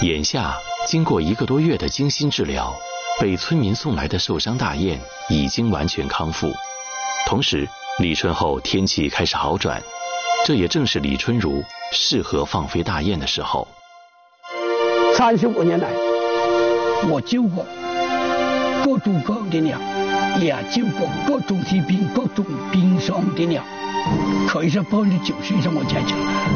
眼下经过1个多月的精心治疗，被村民送来的受伤大雁已经完全康复。同时，立春后天气开始好转，这也正是李春如适合放飞大雁的时候。 35年来，我救过各种各样的鸟，也救过各种疾病、各种病伤的鸟，可以说90%以上我全救了。